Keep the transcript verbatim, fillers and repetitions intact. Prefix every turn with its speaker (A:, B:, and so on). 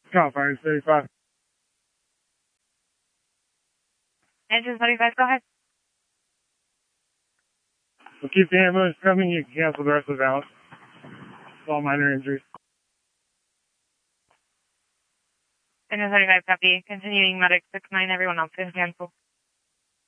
A: California thirty-five.
B: Engine thirty-five, go ahead.
A: We'll keep the ambulance coming. You can cancel the rest of the balance. It's all minor injuries.
B: Engine thirty-five, copy. Continuing medic six nine, everyone else can cancel.